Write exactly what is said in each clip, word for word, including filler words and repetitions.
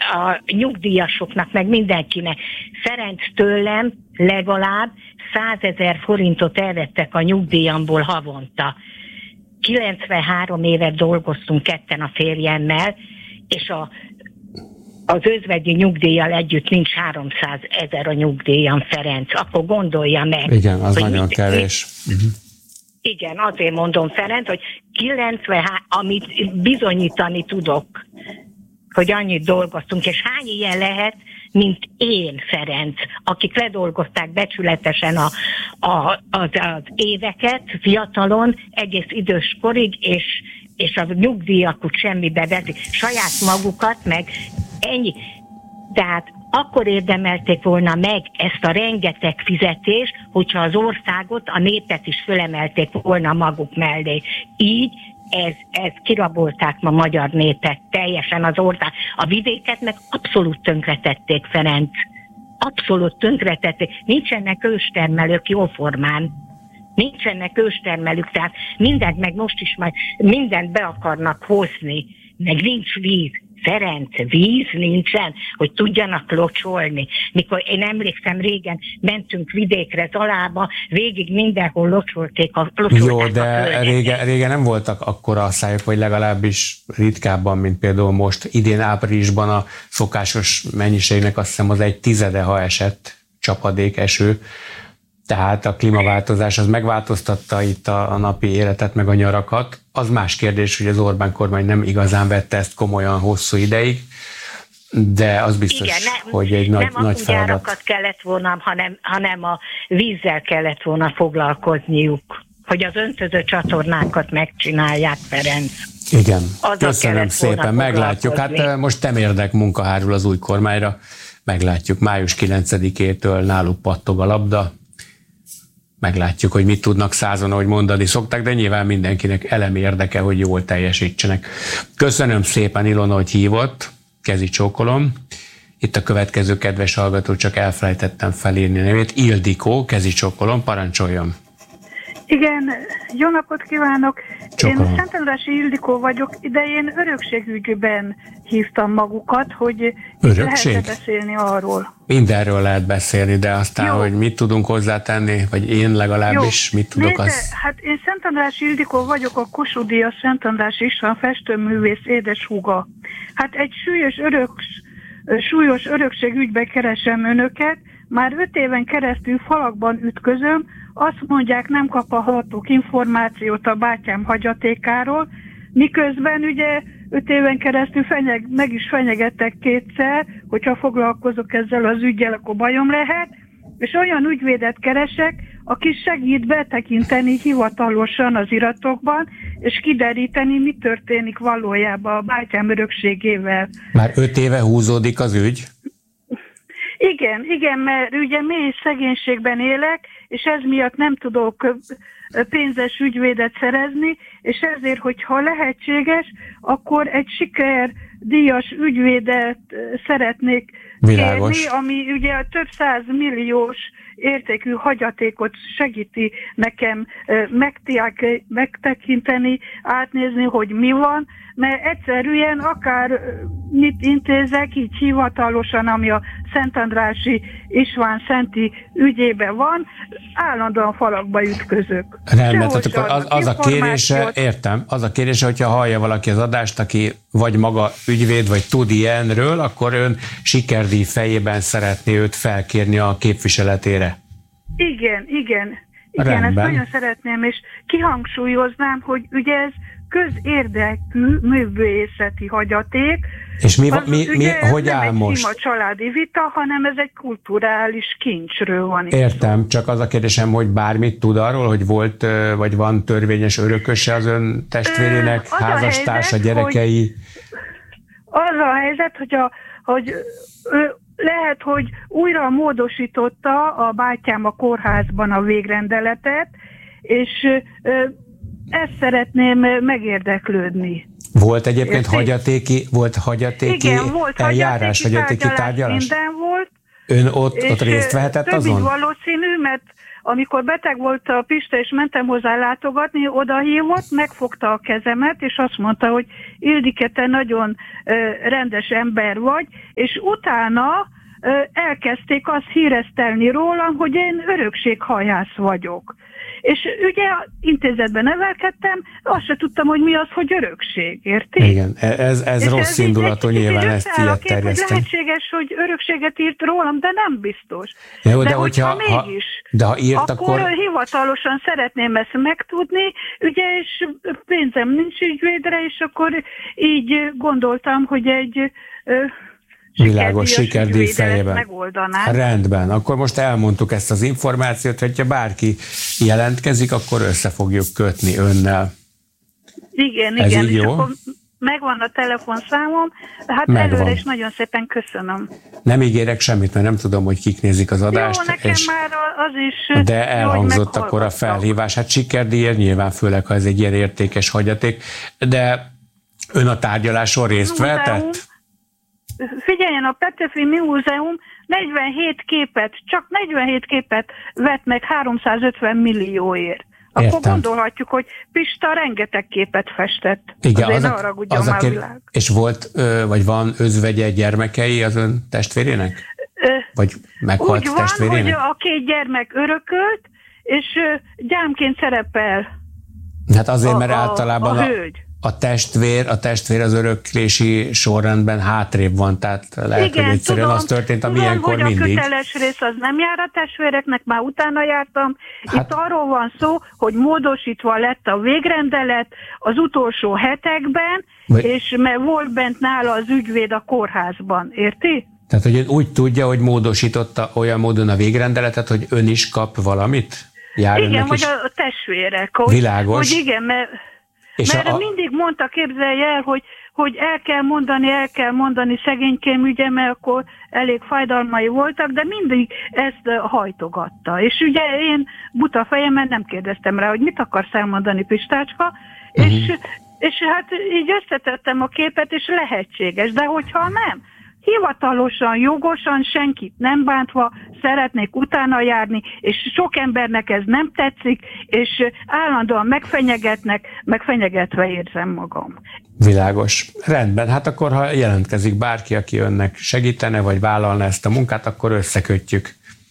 a nyugdíjasoknak, meg mindenkinek. Ferenc, tőlem legalább százezer forintot elvettek a nyugdíjamból havonta. kilencvenhárom évet dolgoztunk ketten a férjemmel, és a, az özvegyi nyugdíjjal együtt nincs háromszázezer a nyugdíjam, Ferenc. Akkor gondolja meg. Igen, az nagyon mit, kevés. Mit, uh-huh. Igen, azért mondom, Ferenc, hogy kilencvenhárom, amit bizonyítani tudok, hogy annyit dolgoztunk, és hány ilyen lehet, mint én, Ferenc, akik ledolgozták becsületesen a, a, az, az éveket fiatalon, egész idős korig, és, és a nyugdíjakut semmibe veszik, saját magukat, meg ennyi. Tehát akkor érdemelték volna meg ezt a rengeteg fizetést, hogyha az országot, a népet is fölemelték volna maguk mellé. Így ez, ez kirabolták ma magyar népet, teljesen az ország. A vidéket meg abszolút tönkretették, Ferenc. Abszolút tönkretették. Nincsenek őstermelők jóformán. Nincsenek őstermelők, tehát mindent, meg most is majd mindent be akarnak hozni, meg nincs víz. Ferenc, víz nincsen, hogy tudjanak locsolni. Mikor én emlékszem, régen mentünk vidékre, Zalába, végig mindenhol locsolték a locsolták. Jó, de régen, régen nem voltak akkora asszályok, vagy legalábbis ritkábban, mint például most. Idén áprilisban a szokásos mennyiségnek azt hiszem az egy tizede, ha esett csapadék, eső. Tehát a klímaváltozás az megváltoztatta itt a, a napi életet, meg a nyarakat. Az más kérdés, hogy az Orbán kormány nem igazán vette ezt komolyan hosszú ideig, de az biztos, igen, nem, hogy egy nagy, nem nagy feladat. Nem a kutyárakat kellett volna, hanem, hanem a vízzel kellett volna foglalkozniuk, hogy az öntöző csatornákat megcsinálják, Ferenc. Igen, azzal köszönöm szépen, meglátjuk. Hát most temérdek munka hárul az új kormányra, meglátjuk. május kilencedikétől náluk pattog a labda. Meglátjuk, hogy mit tudnak százon, ahogy mondani szokták, de nyilván mindenkinek elemi érdeke, hogy jól teljesítsenek. Köszönöm szépen, Ilona, hogy hívott, kezi csókolom. Itt a következő kedves hallgató, csak elfelejtettem felírni nevét, Ildikó, kezi csókolom, parancsoljon. Igen, jó napot kívánok! Csókolom. Én Szentendresi Ildikó vagyok, de én örökségügyben hívtam magukat, hogy Örökség? lehet beszélni arról. Mindenről lehet beszélni, de aztán, jó, hogy mit tudunk hozzátenni, vagy én legalábbis jó, mit tudok, nézze, az... hát én Szentendresi Ildikó vagyok, a Kossuth Díjas Szentendresi István festőművész édeshúga. Hát egy súlyos, örök, súlyos örökségügybe keresem önöket, már öt éven keresztül falakban ütközöm, azt mondják, nem kaphatok információt a bátyám hagyatékáról, miközben ugye öt éven keresztül fenyeg, meg is fenyegettek kétszer, hogyha foglalkozok ezzel az üggyel, akkor bajom lehet, és olyan ügyvédet keresek, aki segít betekinteni hivatalosan az iratokban, és kideríteni, mi történik valójában a bátyám örökségével. Már öt éve húzódik az ügy? Igen, igen, mert ugye mély szegénységben élek, és ez miatt nem tudok pénzes ügyvédet szerezni, és ezért, hogyha lehetséges, akkor egy sikerdíjas ügyvédet szeretnék Világos. kérni, ami ugye a több száz milliós értékű hagyatékot segíti nekem megtekinteni, átnézni, hogy mi van, mert egyszerűen akár mit intézek, így hivatalosan, ami a Szentendrási István Szenti ügyében van, állandóan falakba ütközök. Rendben, tehát akkor az, az a kérése, értem, az a kérése, hogyha hallja valaki az adást, aki vagy maga ügyvéd, vagy tud ilyenről, akkor ön sikerdíj fejében szeretné őt felkérni a képviseletére. Igen, igen. Igen, Rendben. Ezt nagyon szeretném, és kihangsúlyoznám, hogy ugye ez közérdekű művészeti hagyaték. És mi, az, mi, mi hogy áll most? Nem egy sima családi vita, hanem ez egy kulturális kincsről van. Értem, szó. Csak az a kérdésem, hogy bármit tud arról, hogy volt, vagy van törvényes örököse az ön testvérének, az házastársa, helyzet, gyerekei? Hogy, az a helyzet, hogy, a, hogy ő, lehet, hogy újra módosította a bátyám a kórházban a végrendeletet, és ezt szeretném megérdeklődni. Volt egyébként Érti? hagyatéki, volt hagyatéki Igen, volt eljárás, hagyatéki, hagyatéki tárgyalás? Minden volt. Ön ott, ott részt vehetett több azon? valószínű, mert amikor beteg volt a Pista, és mentem hozzá látogatni, oda hívott, megfogta a kezemet, és azt mondta, hogy Ildike, te nagyon ö, rendes ember vagy, és utána ö, elkezdték azt híresztelni rólam, hogy én örökséghajász vagyok. És ugye intézetben nevelkedtem, azt se tudtam, hogy mi az, hogy örökség, érti? Igen, ez, ez rossz indulatú, nyilván ezt ilyet terjesztem. Lehetséges, hogy örökséget írt rólam, de nem biztos. Jó, de, de hogyha, hogyha mégis, ha, de ha írt, akkor, akkor hivatalosan szeretném ezt megtudni, ugye, és pénzem nincs ügyvédre, és akkor így gondoltam, hogy egy... Világos, sikerdíj fejében. Rendben, akkor most elmondtuk ezt az információt, hogyha bárki jelentkezik, akkor össze fogjuk kötni önnel. Igen, ez igen, így és jó? Akkor megvan a telefonszámom, hát megvan. Előre is nagyon szépen köszönöm. Nem ígérek semmit, mert nem tudom, hogy kik nézik az adást. Jó, nekem és már az is... De elhangzott akkor a felhívás. Hát sikerdíjért nyilván, főleg, ha ez egy ilyen értékes hagyaték. De ön a tárgyaláson részt vehetett? Figyeljen, a Petőfi Múzeum negyvenhét képet, csak negyvenhét képet vett meg háromszázötven millióért. Akkor Értem. Gondolhatjuk, hogy Pista rengeteg képet festett. Igen, az, az, a, az a kér... És volt, vagy van özvegye gyermekei az ön testvérének? Vagy meghalt úgy testvérének? Úgy van, hogy a két gyermek örökölt, és gyámként szerepel hát azért, a, mert a, általában a, a, hölgy. a testvér, a testvér az öröklési sorrendben hátrébb van, tehát lehet, igen, hogy egyszerűen tudom, az történt, ami tudom, ilyenkor hogy mindig. a köteles rész az nem jár a testvéreknek, már utána jártam. Hát, itt arról van szó, hogy módosítva lett a végrendelet az utolsó hetekben, vagy, és mert volt bent nála az ügyvéd a kórházban, érti? Tehát, hogy ön úgy tudja, hogy módosította olyan módon a végrendeletet, hogy ön is kap valamit? Jár igen, vagy is? a testvérek. Hogy, világos. Hogy igen, mert, és mert a, mindig mondta, képzelj el, hogy, hogy el kell mondani, el kell mondani szegénykém ügye, mert akkor elég fájdalmai voltak, de mindig ezt hajtogatta. És ugye én buta fejemben nem kérdeztem rá, hogy mit akarsz elmondani, Pistácska, uh-huh. és, és hát így összetettem a képet, és lehetséges, de hogyha nem, hivatalosan, jogosan, senkit nem bántva szeretnék utána járni, és sok embernek ez nem tetszik, és állandóan megfenyegetnek, megfenyegetve érzem magam. Világos. Rendben, hát akkor ha jelentkezik bárki, aki önnek segítene, vagy vállalna ezt a munkát, akkor összekötjük.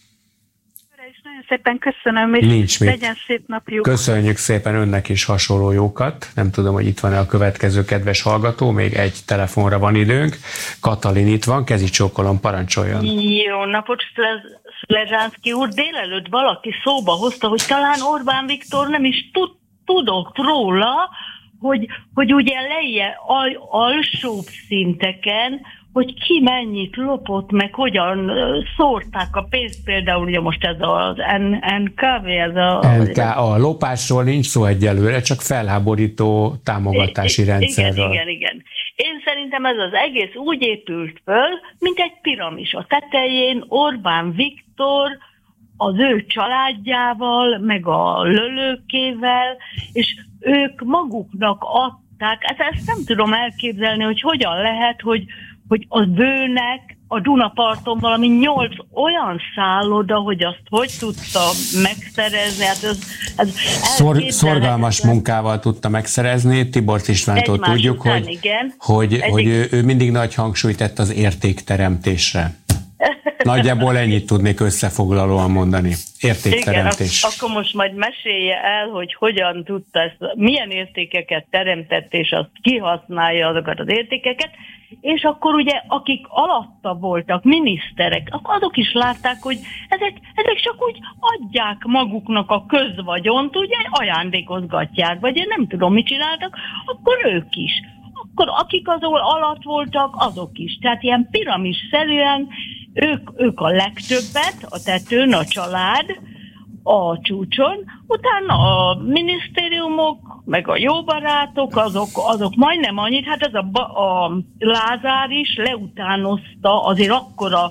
És nagyon szépen köszönöm, és nincs legyen mit. Szép napjuk. Köszönjük szépen önnek is hasonló jókat. Nem tudom, hogy itt van-e a következő kedves hallgató, még egy telefonra van időnk. Katalin itt van, kezi csókolom, parancsoljon. Jó napot, Szlezsánszky úr. Délelőtt valaki szóba hozta, hogy talán Orbán Viktor nem is tud, tudott róla, hogy, hogy ugye leje al, alsóbb szinteken, hogy ki mennyit lopott, meg hogyan szórták a pénzt, például ugye most ez az en ká vé, ez a... en ká, a lopásról nincs szó egyelőre, csak felháborító támogatási igen, rendszerről. Igen, igen. Én szerintem ez az egész úgy épült föl, mint egy piramis. A tetején Orbán Viktor az ő családjával, meg a lölőkével, és ők maguknak adták, hát ezt nem tudom elképzelni, hogy hogyan lehet, hogy hogy a Bőnek a Dunaparton valami nyolc olyan szálloda, hogy azt hogy tudta megszerezni. Hát ez, ez Szor, szorgalmas munkával tudta megszerezni. Tibor Istvántól tudjuk, után, hogy, hogy, hogy ő, ő mindig nagy hangsúlyt tett az értékteremtésre. Nagyjából ennyit tudnék összefoglalóan mondani. Értékteremtés. Igen, akkor most majd mesélje el, hogy hogyan tudta ezt, milyen értékeket teremtett, és azt kihasználja azokat az értékeket, és akkor ugye, akik alatta voltak, miniszterek, azok is látták, hogy ezek, ezek csak úgy adják maguknak a közvagyont, ugye ajándékozgatják, vagy én nem tudom, mit csináltak, akkor ők is. Akkor akik azon alatt voltak, azok is. Tehát ilyen piramisszerűen ők, ők a legtöbbet, a tetőn, a család, a csúcson, utána a minisztériumok, meg a jó barátok, azok, azok majdnem annyit, hát ez a, a Lázár is leutánozta azért akkora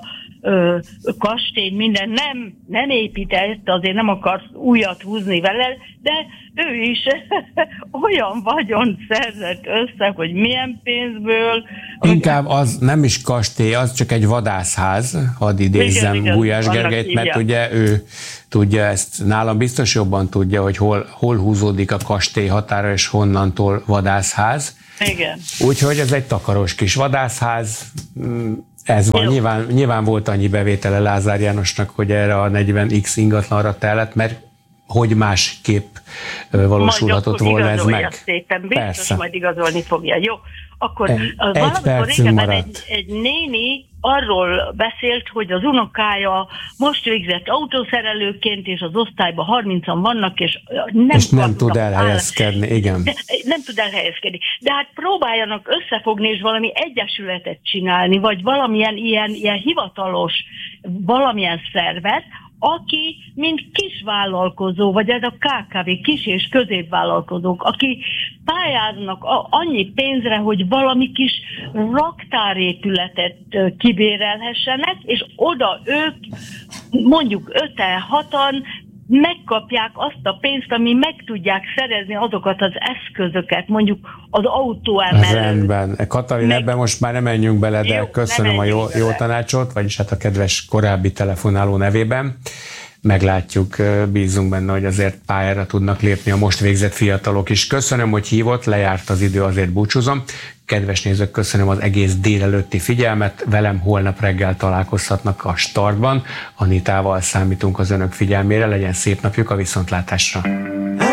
ö, kastély, minden nem, nem épített, azért nem akarsz újat húzni vele, de ő is olyan vagyont szerzett össze, hogy milyen pénzből. Inkább az nem is kastély, az csak egy vadászház, hadd idézzem Gulyás Gergelyt, mert ugye ő tudja ezt, nálam biztos jobban tudja, hogy hol, hol húzódik a kastély határa, és honnantól vadászház. Igen. Úgyhogy ez egy takaros kis vadászház, ez van, nyilván, nyilván volt annyi bevétele Lázár Jánosnak, hogy erre a negyven x ingatlanra tellett, mert hogy másképp valósulhatott volna ez meg. Szépen, biztos Persze. majd igazolni fogja. Jó, akkor egy, valamikor régebben egy, egy néni arról beszélt, hogy az unokája most végzett autószerelőként, és az osztályban harmincan vannak, és nem, és nem tud elhelyezkedni, áll... igen. De, nem tud elhelyezkedni. De hát próbáljanak összefogni, és valami egyesületet csinálni, vagy valamilyen ilyen, ilyen hivatalos, valamilyen szervet, aki, mint kisvállalkozó, vagy ez a ká ká vé, kis- és középvállalkozók, aki pályáznak a, annyi pénzre, hogy valami kis raktárépületet kibérelhessenek, és oda ők, mondjuk öten, hatan megkapják azt a pénzt, ami meg tudják szerezni azokat az eszközöket, mondjuk az autó emelő. Rendben. Katalin, meg... ebben most már nem menjünk bele, de jó, köszönöm a jó, jó tanácsot, vagyis hát a kedves korábbi telefonáló nevében. Meglátjuk, bízunk benne, hogy azért pályára tudnak lépni a most végzett fiatalok is. Köszönöm, hogy hívott, lejárt az idő, azért búcsúzom. Kedves nézők, köszönöm az egész délelőtti figyelmet, velem holnap reggel találkozhatnak a Startban. Anitával számítunk az önök figyelmére, legyen szép napjuk, a viszontlátásra.